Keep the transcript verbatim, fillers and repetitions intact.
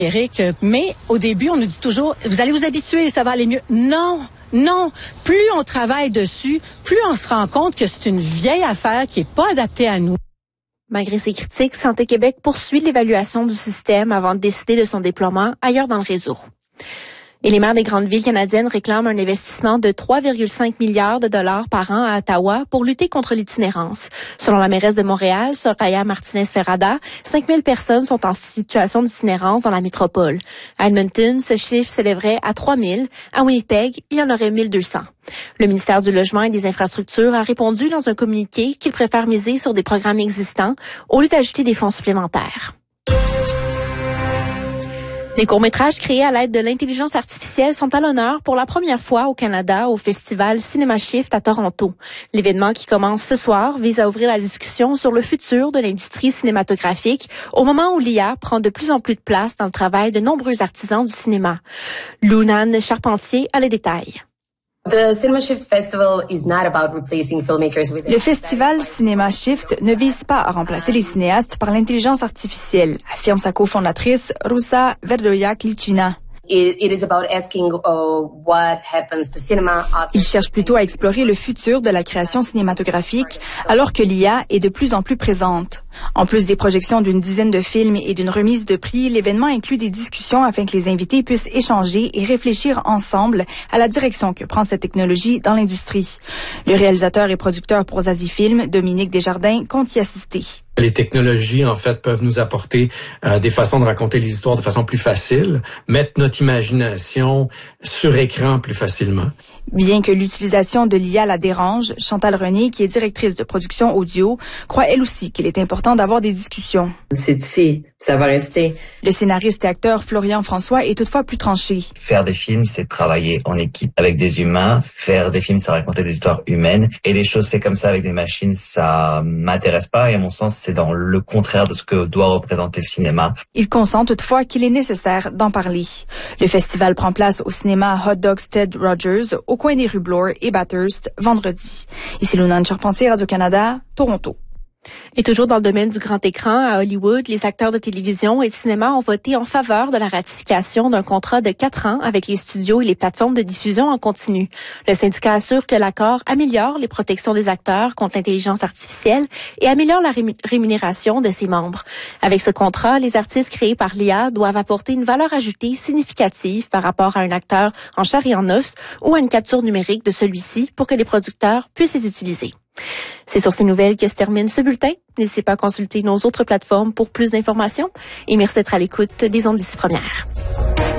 Éric, mais au début, on nous dit toujours, vous allez vous habituer, ça va aller mieux. Non, non. Plus on travaille dessus, plus on se rend compte que c'est une vieille affaire qui est pas adaptée à nous. Malgré ces critiques, Santé Québec poursuit l'évaluation du système avant de décider de son déploiement ailleurs dans le réseau. Et les maires des grandes villes canadiennes réclament un investissement de trois virgule cinq milliards de dollars par an à Ottawa pour lutter contre l'itinérance. Selon la mairesse de Montréal, Soraya Martinez-Ferrada, cinq mille personnes sont en situation d'itinérance dans la métropole. À Edmonton, ce chiffre s'élèverait à trois mille. À Winnipeg, il y en aurait mille deux cents. Le ministère du Logement et des Infrastructures a répondu dans un communiqué qu'il préfère miser sur des programmes existants au lieu d'ajouter des fonds supplémentaires. Les courts-métrages créés à l'aide de l'intelligence artificielle sont à l'honneur pour la première fois au Canada au festival Cinema Shift à Toronto. L'événement qui commence ce soir vise à ouvrir la discussion sur le futur de l'industrie cinématographique au moment où l'I A prend de plus en plus de place dans le travail de nombreux artisans du cinéma. Lunane Charpentier a les détails. The Cinema Shift Festival is not about replacing filmmakers with... Le festival Cinema Shift ne vise pas à remplacer les cinéastes par l'intelligence artificielle, affirme sa cofondatrice Rusa Verdoyak-Lichina. It is about asking uh, what happens to cinema. Il cherche plutôt à explorer le futur de la création cinématographique, alors que l'I A est de plus en plus présente. En plus des projections d'une dizaine de films et d'une remise de prix, l'événement inclut des discussions afin que les invités puissent échanger et réfléchir ensemble à la direction que prend cette technologie dans l'industrie. Le réalisateur et producteur pour Zazie Film, Dominique Desjardins, compte y assister. Les technologies, en fait, peuvent nous apporter euh, des façons de raconter les histoires de façon plus facile, mettre notre imagination sur écran plus facilement. Bien que l'utilisation de l'I A la dérange, Chantal René, qui est directrice de production audio, croit elle aussi qu'il est important d'avoir des discussions. C'est ici, ça va rester. Le scénariste et acteur Florian François est toutefois plus tranché. Faire des films, c'est travailler en équipe avec des humains. Faire des films, c'est raconter des histoires humaines. Et les choses faites comme ça avec des machines, ça m'intéresse pas. Et à mon sens, c'est dans le contraire de ce que doit représenter le cinéma. Il consent toutefois qu'il est nécessaire d'en parler. Le festival prend place au cinéma Hot Dogs Ted Rogers, au coin des rues Bloor et Bathurst, vendredi. Ici Lunane Charpentier, Radio-Canada, Toronto. Et toujours dans le domaine du grand écran, à Hollywood, les acteurs de télévision et de cinéma ont voté en faveur de la ratification d'un contrat de quatre ans avec les studios et les plateformes de diffusion en continu. Le syndicat assure que l'accord améliore les protections des acteurs contre l'intelligence artificielle et améliore la rémunération de ses membres. Avec ce contrat, les artistes créés par l'I A doivent apporter une valeur ajoutée significative par rapport à un acteur en chair et en os ou à une capture numérique de celui-ci pour que les producteurs puissent les utiliser. C'est sur ces nouvelles que se termine ce bulletin. N'hésitez pas à consulter nos autres plateformes pour plus d'informations et merci d'être à l'écoute des ondes d'ici première.